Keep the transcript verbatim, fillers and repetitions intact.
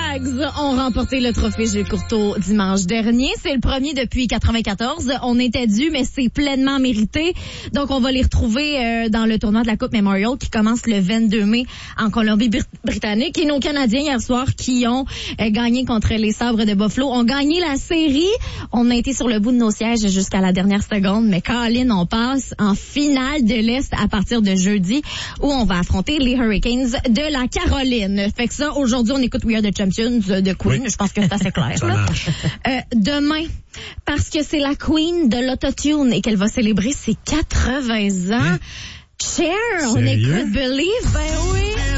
Jags ont remporté le trophée Gilles Courteau dimanche dernier. C'est le premier depuis quatre-vingt-quatorze. On était dû, mais c'est pleinement mérité. Donc, on va les retrouver euh, dans le tournoi de la Coupe Memorial qui commence le vingt-deux mai en Colombie-Britannique. Et nos Canadiens, hier soir, qui ont euh, gagné contre les Sabres de Buffalo, ont gagné la série. On a été sur le bout de nos sièges jusqu'à la dernière seconde, mais Colin, on passe en finale de l'Est à partir de jeudi où on va affronter les Hurricanes de la Caroline. Fait que ça, aujourd'hui, on écoute We Are the Champions de Queen. Oui. Je pense que c'est assez clair. Là. Euh, demain, parce que c'est la Queen de l'autotune et qu'elle va célébrer ses quatre-vingts ans. Cher, on écoute Believe. Ben oui.